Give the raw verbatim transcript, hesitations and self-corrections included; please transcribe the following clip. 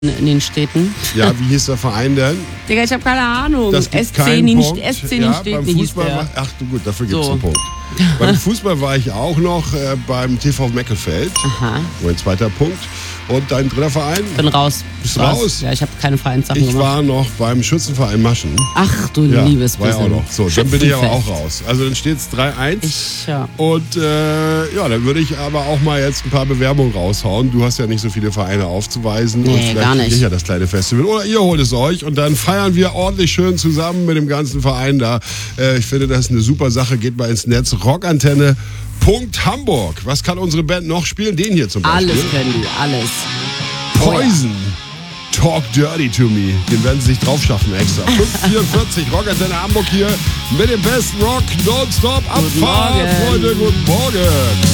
in den Städten. Ja, wie hieß der Verein denn? Digga, ich habe keine Ahnung. Das gibt S C keinen in Punkt. S C in Ja, Städten beim hieß Fußball der. war, ach du gut, dafür gibt es So. einen Punkt. Beim Fußball war ich auch noch äh, beim T V Meckelfeld. Aha. Mein zweiter Punkt. Und dein dritter Verein? Bin raus. Bist raus. raus? Ja, ich habe keine Vereinssachen Ich gemacht. war noch beim Schützenverein Maschen. Ach du Ja, liebes war ja auch bisschen. noch. So, dann bin ich aber auch Schützenfest. raus. Also dann steht es drei eins. Ich, ja. Und äh, ja, dann würde ich aber auch mal jetzt ein paar Bewerbungen raushauen. Du hast ja nicht so viele Vereine aufzuweisen. Nee, und vielleicht gar nicht. kriege ich ja das kleine Festival. Oder ihr holt es euch und dann feiern wir ordentlich schön zusammen mit dem ganzen Verein da. Äh, ich finde, das ist eine super Sache. Geht mal ins Netz. Rockantenne. Punkt Hamburg. Was kann unsere Band noch spielen? Den hier zum Beispiel. Alles können die, alles. Poison. Talk Dirty to Me. Den werden sie sich drauf schaffen extra. fünf vierundvierzig Rockantenne Hamburg hier mit dem besten Rock nonstop. Guten Abfahrt, Morgen. Freunde. Guten Morgen.